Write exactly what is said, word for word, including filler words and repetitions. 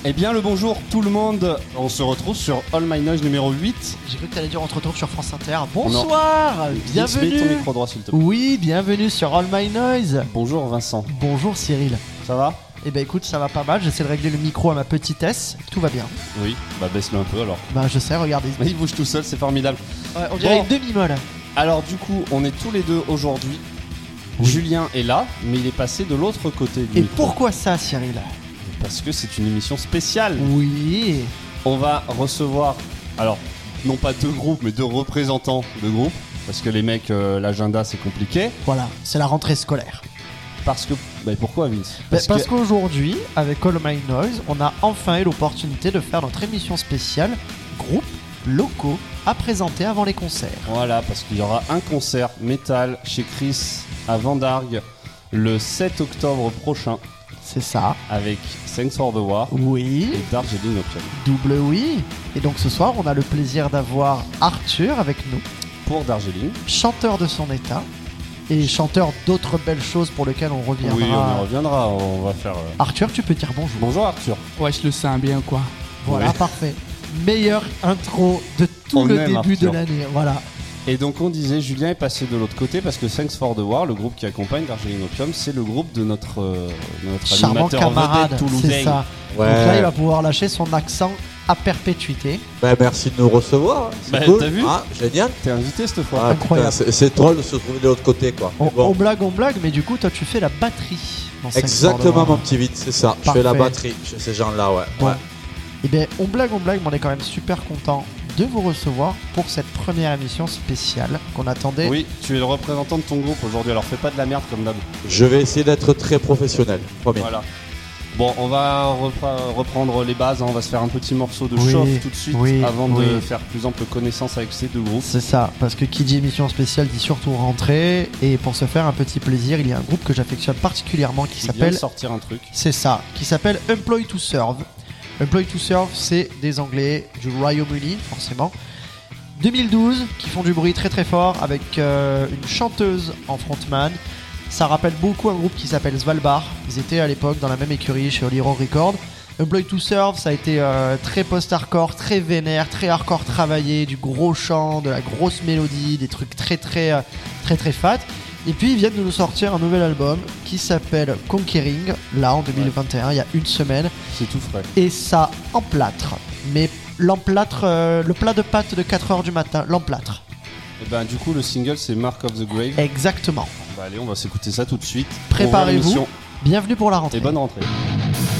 Eh bien le bonjour tout le monde, on se retrouve sur All My Noise numéro huit. J'ai cru que t'allais dire on se retrouve sur France Inter. Bonsoir, bienvenue. Mets ton micro droit s'il te plaît. Oui, bienvenue sur All My Noise. Bonjour Vincent. Bonjour Cyril. Ça va? Eh ben écoute, ça va pas mal, j'essaie de régler le micro à ma petitesse, tout va bien. Oui, bah baisse-le un peu alors. Bah je sais, regardez. Mais il bouge tout seul, c'est formidable. Ouais, on dirait Bon. une demi-molle. Alors du coup, on est tous les deux aujourd'hui. Oui. Julien est là, mais il est passé de l'autre côté du Et micro. pourquoi ça Cyril? Parce que c'est une émission spéciale. Oui. On va recevoir, alors, non pas deux groupes, mais deux représentants de groupes. Parce que les mecs, euh, l'agenda c'est compliqué. Voilà, c'est la rentrée scolaire. Parce que... Bah pourquoi Vince? Parce, parce que... qu'aujourd'hui, avec All My Noise, on a enfin eu l'opportunité de faire notre émission spéciale groupes locaux à présenter avant les concerts. Voilà, parce qu'il y aura un concert métal chez Chris à Vendargues le sept octobre prochain. C'est ça. Avec Thanks for the War Oui. et Darjeeling Opium. Double oui. Et donc ce soir, on a le plaisir d'avoir Arthur avec nous, Pour Darjeeling. chanteur de son état et chanteur d'autres belles choses pour lesquelles on reviendra. Oui, on y reviendra, on va faire... euh, Arthur, tu peux dire bonjour. Bonjour Arthur. Ouais, je le sens bien, quoi. Voilà, Oui. parfait. Meilleure intro de tout On le aime début Arthur. de l'année. Voilà. Et donc on disait, Julien est passé de l'autre côté parce que Thanks for the War, le groupe qui accompagne Darjeeling Opium, c'est le groupe de notre, euh, de notre Charmant animateur camarade, vedette toulousain. c'est ça. Ouais. Donc là, il va pouvoir lâcher son accent à perpétuité. Bah, merci de nous recevoir. C'est Bah, cool. t'as vu Ah, génial. T'es invité cette fois. Ah, Incroyable. putain, c'est, c'est drôle de se trouver de l'autre côté, quoi. On, Mais bon. on blague, on blague, mais du coup, toi, tu fais la batterie. dans Thanks for the Exactement, War. mon petit vite, c'est ça. Je Parfait. fais la batterie chez ces gens-là, ouais. Bon. ouais. Eh bien, on blague, on blague, mais on est quand même super content de vous recevoir pour cette première émission spéciale qu'on attendait. Oui, tu es le représentant de ton groupe aujourd'hui, alors fais pas de la merde comme d'hab. Je vais essayer d'être très professionnel, promis. Voilà. Bon, on va repra- reprendre les bases, hein. On va se faire un petit morceau de Oui, chauffe tout de suite oui, avant de oui. faire plus ample connaissance avec ces deux groupes. C'est ça, parce que qui dit émission spéciale dit surtout rentrée. Et pour se faire un petit plaisir, il y a un groupe que j'affectionne particulièrement qui Il vient de s'appelle. sortir un truc. C'est ça, qui s'appelle Employ to Serve. Employ to Serve, c'est des Anglais du Royaume-Uni, forcément. deux mille douze, qui font du bruit très très fort avec euh, une chanteuse en frontman. Ça rappelle beaucoup un groupe qui s'appelle Svalbard. Ils étaient à l'époque dans la même écurie chez Holy Roll Records. Employ to Serve, ça a été euh, très post-hardcore, très vénère, très hardcore travaillé, du gros chant, de la grosse mélodie, des trucs très très euh, très très fat. Et puis ils viennent de nous sortir un nouvel album qui s'appelle Conquering, là en deux mille vingt et un, il y a une semaine. C'est tout frais. Et ça emplâtre. Mais l'emplâtre, euh, le plat de pâtes de quatre heures du matin, l'emplâtre. Et ben du coup le single c'est Mark of the Grave. Exactement. Bah allez, on va s'écouter ça tout de suite. Préparez-vous. Ouvrir l'émission. Bienvenue pour la rentrée. Et bonne rentrée.